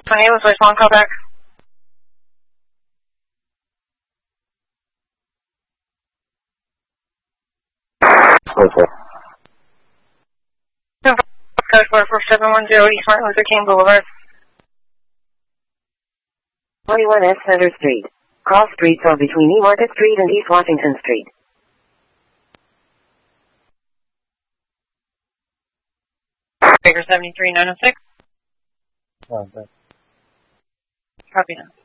28 was voice one, call back. Code 44710 East Martin Luther King Boulevard. 21 S Center Street. Cross streets are between E Market Street and East Washington Street. Baker 73906. Oh, okay. Copy now.